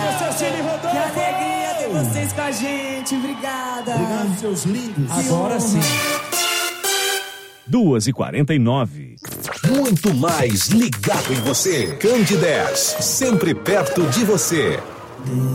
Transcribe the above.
Que alegria ter vocês com a gente. Obrigada. Obrigado, seus lindos. Agora sim. 2h49. Muito mais ligado em você. Candidez, sempre perto de você.